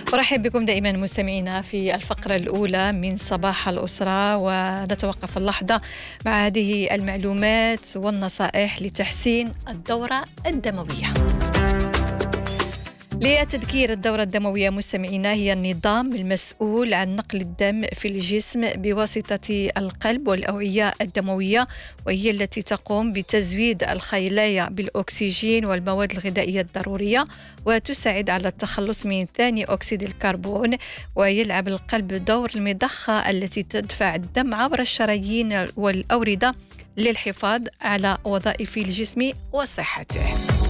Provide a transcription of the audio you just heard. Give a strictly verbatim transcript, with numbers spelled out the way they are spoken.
أرحب بكم دائما مستمعينا في الفقرة الأولى من صباح الأسرة، ونتوقف اللحظة مع هذه المعلومات والنصائح لتحسين الدورة الدموية. لتذكير الدورة الدموية مستمعينا هي النظام المسؤول عن نقل الدم في الجسم بواسطة القلب والأوعية الدموية، وهي التي تقوم بتزويد الخلايا بالأكسجين والمواد الغذائية الضرورية، وتساعد على التخلص من ثاني أكسيد الكربون. ويلعب القلب دور المضخة التي تدفع الدم عبر الشرايين والأوردة للحفاظ على وظائف الجسم وصحته.